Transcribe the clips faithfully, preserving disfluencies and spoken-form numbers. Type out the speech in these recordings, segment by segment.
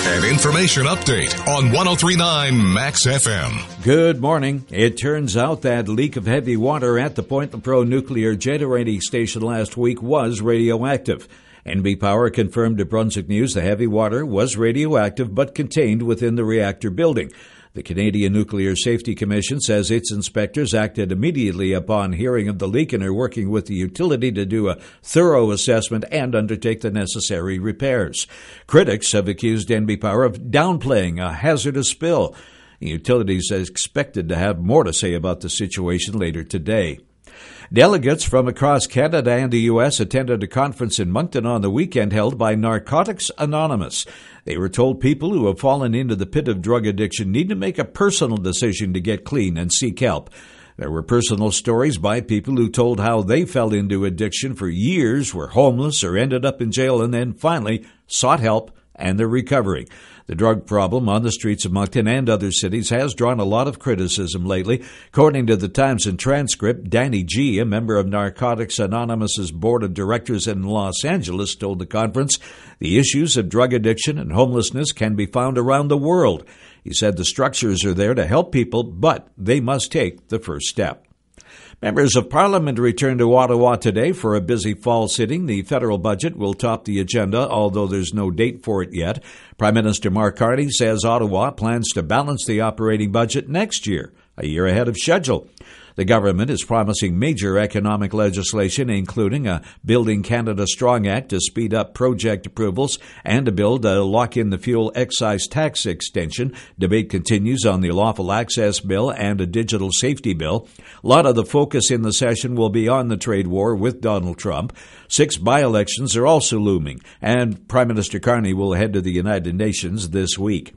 An information update on one oh three point nine Max F M. Good morning. It turns out that leak of heavy water at the Point Lepreau nuclear generating station last week was radioactive. N B Power confirmed to Brunswick News the heavy water was radioactive but contained within the reactor building. The Canadian Nuclear Safety Commission says its inspectors acted immediately upon hearing of the leak and are working with the utility to do a thorough assessment and undertake the necessary repairs. Critics have accused N B Power of downplaying a hazardous spill. The utility is expected to have more to say about the situation later today. Delegates from across Canada and the U S attended a conference in Moncton on the weekend held by Narcotics Anonymous. They were told people who have fallen into the pit of drug addiction need to make a personal decision to get clean and seek help. There were personal stories by people who told how they fell into addiction for years, were homeless, or ended up in jail, and then finally sought help and they're recovering. The drug problem on the streets of Moncton and other cities has drawn a lot of criticism lately. According to the Times and Transcript, Danny G., a member of Narcotics Anonymous's board of directors in Los Angeles, told the conference the issues of drug addiction and homelessness can be found around the world. He said the structures are there to help people, but they must take the first step. Members of Parliament return to Ottawa today for a busy fall sitting. The federal budget will top the agenda, although there's no date for it yet. Prime Minister Mark Carney says Ottawa plans to balance the operating budget next year, a year ahead of schedule. The government is promising major economic legislation, including a Building Canada Strong Act to speed up project approvals and a bill to lock in the fuel excise tax extension. Debate continues on the Lawful Access Bill and a Digital Safety Bill. A lot of the focus in the session will be on the trade war with Donald Trump. Six by-elections are also looming, and Prime Minister Carney will head to the United Nations this week.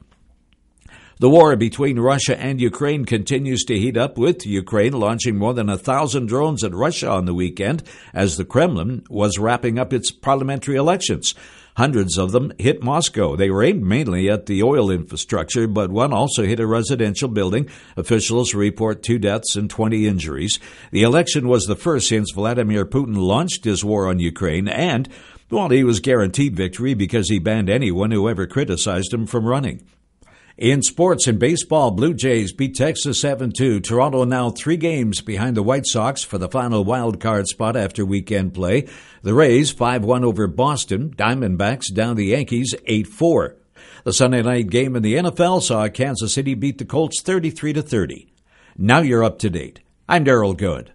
The war between Russia and Ukraine continues to heat up, with Ukraine launching more than a thousand drones at Russia on the weekend as the Kremlin was wrapping up its parliamentary elections. Hundreds of them hit Moscow. They were aimed mainly at the oil infrastructure, but one also hit a residential building. Officials report two deaths and twenty injuries. The election was the first since Vladimir Putin launched his war on Ukraine, and, well, he was guaranteed victory because he banned anyone who ever criticized him from running. In sports and baseball, Blue Jays beat Texas seven two. Toronto now three games behind the White Sox for the final wild card spot after weekend play. The Rays five one over Boston. Diamondbacks down the Yankees eight four. The Sunday night game in the N F L saw Kansas City beat the Colts thirty-three to thirty. Now you're up to date. I'm Darryl Good.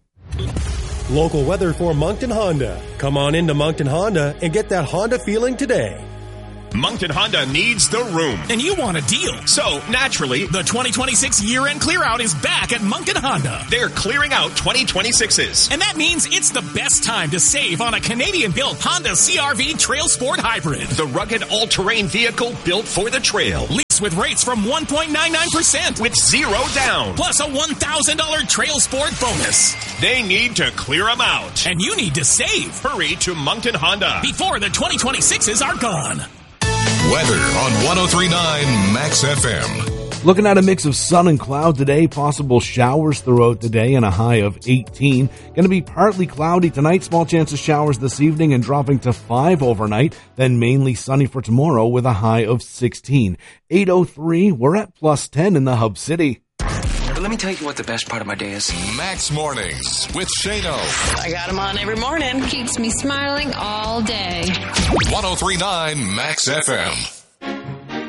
Local weather for Moncton Honda. Come on into Moncton Honda and get that Honda feeling today. Moncton Honda needs the room. And you want a deal. So, naturally, the twenty twenty-six year-end clear-out is back at Moncton Honda. They're clearing out twenty twenty-sixes. And that means it's the best time to save on a Canadian-built Honda C R V Trail Sport Hybrid. The rugged all-terrain vehicle built for the trail. Lease with rates from one point nine nine percent. With zero down. Plus a one thousand dollars Trail Sport bonus. They need to clear them out. And you need to save. Hurry to Moncton Honda before the twenty twenty-sixes are gone. Weather on one oh three point nine Max F M. Looking at a mix of sun and cloud today, possible showers throughout the day and a high of eighteen. Going to be partly cloudy tonight, small chance of showers this evening and dropping to five overnight. Then mainly sunny for tomorrow with a high of sixteen. eight oh three, we're at plus ten in the Hub City. But let me tell you what the best part of my day is. Max Mornings with Shano. I got him on every morning. Keeps me smiling all day. one oh three point nine Max F M.